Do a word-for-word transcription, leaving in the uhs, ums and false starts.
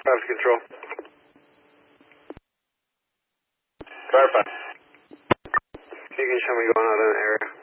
Traffic control. Clarify. You can show me going out in the area.